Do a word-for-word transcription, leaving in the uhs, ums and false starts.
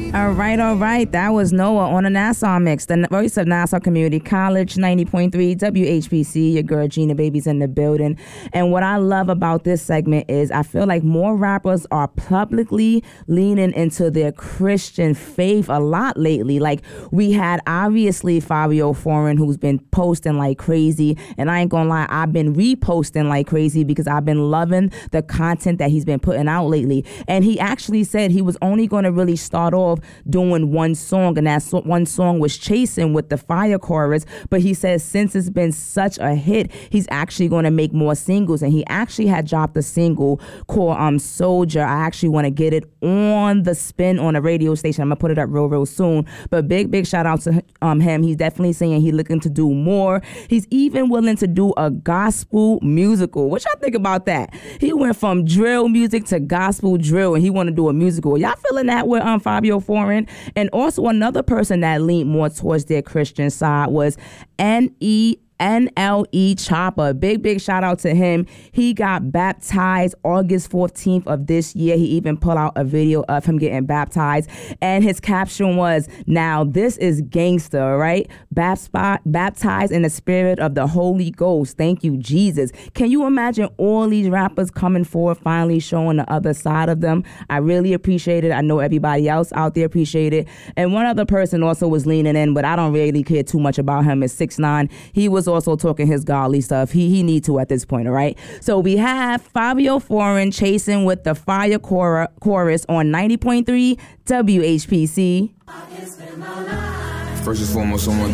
All right, all right. That was Noah on a Nassau mix. The voice of Nassau Community College, ninety point three W H P C. Your girl Gina Baby's in the building. And what I love about this segment is I feel like more rappers are publicly leaning into their Christian faith a lot lately. Like we had obviously Fabio Foreign, who's been posting like crazy. And I ain't gonna lie, I've been reposting like crazy because I've been loving the content that he's been putting out lately. And he actually said he was only going to really start off doing one song, and that so- one song was Chasing with the Fire chorus. But he says since it's been such a hit, he's actually going to make more singles. And he actually had dropped a single called um Soldier. I actually want to get it on the spin on a radio station. I'm gonna put it up real real soon. But big big shout out to um him. He's definitely saying he's looking to do more. He's even willing to do a gospel musical. What y'all think about that? He went from drill music to gospel drill, and he want to do a musical. Y'all feeling that with um Fabio Foreign? And also another person that leaned more towards their Christian side was N E N L E Chopper. Big, big shout out to him. He got baptized August fourteenth of this year. He even put out a video of him getting baptized. And his caption was, now this is gangster, right? Baptized in the spirit of the Holy Ghost. Thank you, Jesus. Can you imagine all these rappers coming forward, finally showing the other side of them? I really appreciate it. I know everybody else out there appreciate it. And one other person also was leaning in, but I don't really care too much about him, is six nine. He was also talking his godly stuff. He he need to at this point, all right? So we have Fabio Foreign chasing with the Fire chor- chorus on ninety point three W H P C. First and foremost, someone